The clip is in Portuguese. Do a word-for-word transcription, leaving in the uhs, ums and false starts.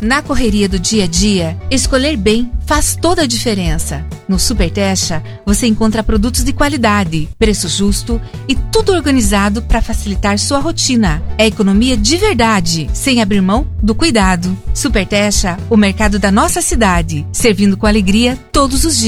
Na correria do dia a dia, escolher bem faz toda a diferença. No Super Techa, você encontra produtos de qualidade, preço justo e tudo organizado para facilitar sua rotina. É economia de verdade, sem abrir mão do cuidado. Super Techa, o mercado da nossa cidade, servindo com alegria todos os dias.